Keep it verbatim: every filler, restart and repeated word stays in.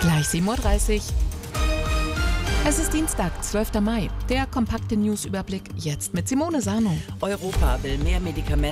Gleich sieben Uhr dreißig. Es ist Dienstag, zwölfter Mai. Der kompakte Newsüberblick jetzt mit Simone Sarno. Europa will mehr Medikamente